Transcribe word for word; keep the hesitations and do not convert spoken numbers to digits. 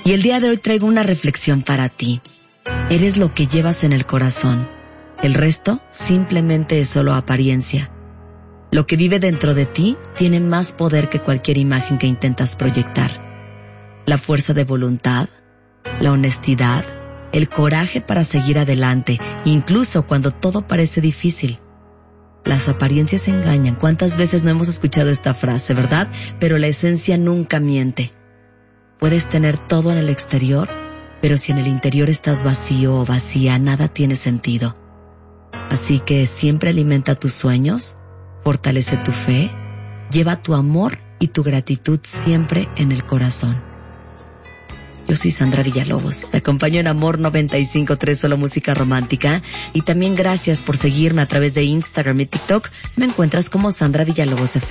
Y el día de hoy traigo una reflexión para ti. Eres lo que llevas en el corazón. El resto simplemente es solo apariencia. Lo que vive dentro de ti tiene más poder que cualquier imagen que intentas proyectar. La fuerza de voluntad, la honestidad, el coraje para seguir adelante, incluso cuando todo parece difícil. Las apariencias engañan. ¿Cuántas veces no hemos escuchado esta frase, verdad? Pero la esencia nunca miente. Puedes tener todo en el exterior, pero si en el interior estás vacío o vacía, nada tiene sentido. Así que siempre alimenta tus sueños, fortalece tu fe, lleva tu amor y tu gratitud siempre en el corazón. Yo soy Sandra Villalobos, te acompaño en Amor noventa y cinco punto tres, solo música romántica, y también gracias por seguirme a través de Instagram y TikTok. Me encuentras como Sandra Villalobos F M.